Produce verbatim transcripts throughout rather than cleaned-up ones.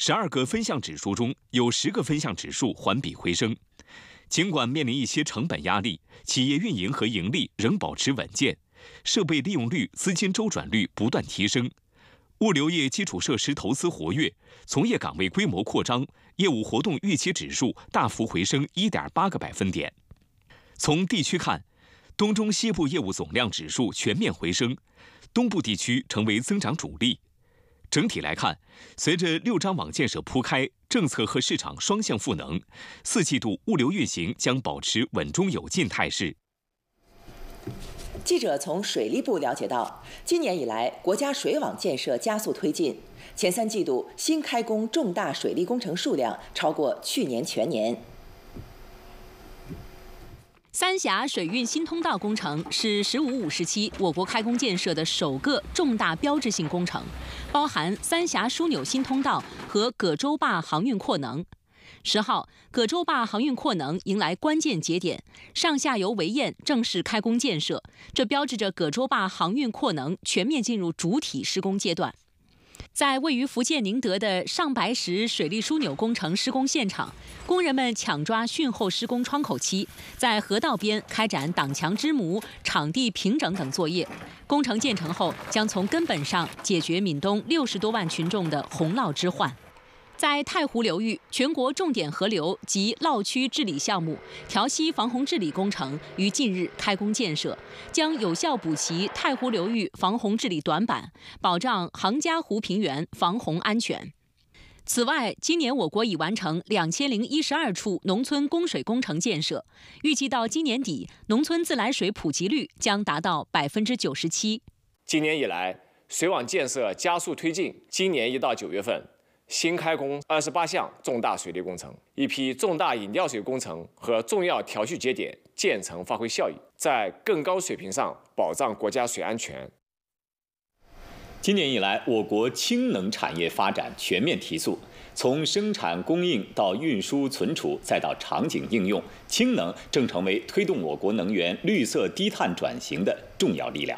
十二个分项指数中有十个分项指数环比回升。尽管面临一些成本压力，企业运营和盈利仍保持稳健，设备利用率、资金周转率不断提升。物流业基础设施投资活跃，从业岗位规模扩张，业务活动预期指数大幅回升 一点八个百分点。从地区看，东中西部业务总量指数全面回升，东部地区成为增长主力。整体来看，随着六张网建设铺开，政策和市场双向赋能，四季度物流运行将保持稳中有进态势。 记者从水利部了解到，今年以来，国家水网建设加速推进，前三季度新开工重大水利工程数量超过去年全年。 三峡水运新通道工程是“十五五”时期我国开工建设的首个重大标志性工程，包含三峡枢纽新通道和葛洲坝航运扩能。十号，葛洲坝航运扩能迎来关键节点，上下游围堰正式开工建设，这标志着葛洲坝航运扩能全面进入主体施工阶段。在位于福建宁德的上白石水利枢纽工程施工现场，工人们抢抓汛后施工窗口期，在河道边开展挡墙支模、场地平整等作业。工程建成后，将从根本上解决闽东六十多万群众的洪涝之患。在太湖流域，全国重点河流及涝区治理项目调溪防洪治理工程于近日开工建设，将有效补齐太湖流域防洪治理短板，保障杭嘉湖平原防洪安全。此外，今年我国已完成两千零一十二处农村供水工程建设，预计到今年底，农村自来水普及率将达到百分之九十七。 今年以来，水网建设加速推进，今年一到九月份。新开工二十八项重大水利工程，一批重大引调水工程和重要调蓄节点建成发挥效益，在更高水平上保障国家水安全。 今年以来，我国氢能产业发展全面提速，从生产供应到运输存储，再到场景应用，氢能正成为推动我国能源绿色低碳转型的重要力量。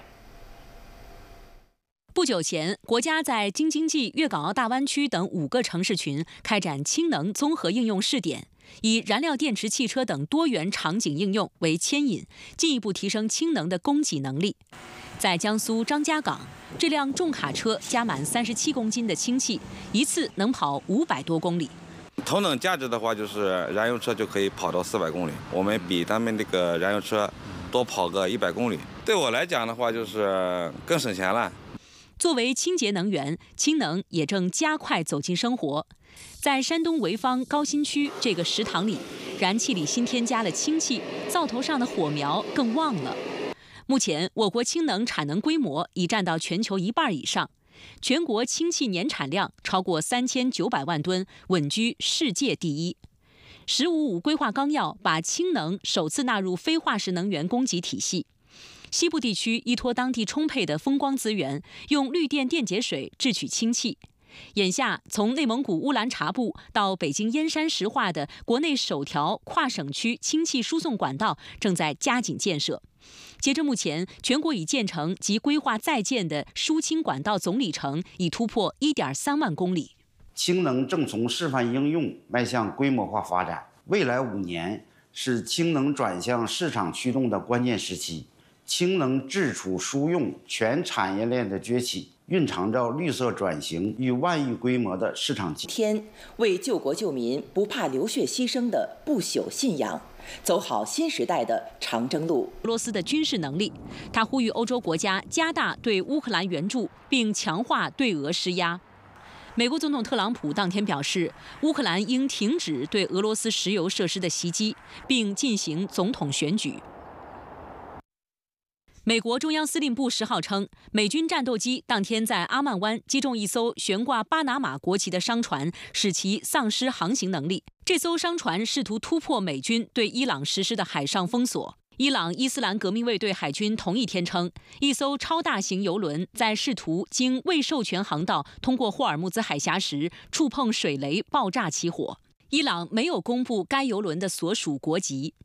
不久前，国家在京津冀、粤港澳大湾区等五个城市群开展氢能综合应用试点，以燃料电池汽车等多元场景应用为牵引，进一步提升氢能的供给能力。在江苏张家港，这辆重卡车加满三十七公斤的氢气，一次能跑五百多公里。 头等价值的话，就是燃油车就可以跑到四百公里，我们比他们这个燃油车多跑个一百公里。对我来讲的话，就是更省钱了。 作为清洁能源，氢能也正加快走进生活。在山东潍坊高新区这个食堂里，燃气里新添加了氢气，灶头上的火苗更旺了。目前，我国氢能产能规模已占到全球一半以上，全国氢气年产量超过三千九百万吨，稳居世界第一。“十五五”规划纲要把氢能首次纳入非化石能源供给体系。西部地区依托当地充沛的风光资源，用绿电电解水制取氢气。眼下，从内蒙古乌兰察布到北京燕山石化的国内首条跨省区氢气输送管道正在加紧建设。截至目前，全国已建成及规划在建的输氢管道总里程已突破 一点三万公里。 氢能正从示范应用迈向规模化发展，未来五年是氢能转向市场驱动的关键时期。氢能制储输用全产业链的崛起，蕴藏着绿色转型与万亿规模的市场机遇。 天为救国救民不怕流血牺牲的不朽信仰，走好新时代的长征路。 俄罗斯的军事能力，他呼吁欧洲国家加大对乌克兰援助，并强化对俄施压。美国总统特朗普当天表示，乌克兰应停止对俄罗斯石油设施的袭击，并进行总统选举。美国中央司令部十号称，美军战斗机当天在阿曼湾击中一艘悬挂巴拿马国旗的商船，使其丧失航行能力。这艘商船试图突破美军对伊朗实施的海上封锁。伊朗伊斯兰革命卫队海军同一天称，一艘超大型油轮在试图经未授权航道通过霍尔木兹海峡时，触碰水雷爆炸起火。伊朗没有公布该油轮的所属国籍。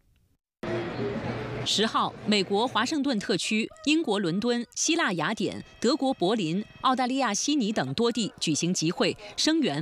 十号，美国华盛顿特区、英国伦敦、希腊雅典、德国柏林、澳大利亚悉尼等多地举行集会，声援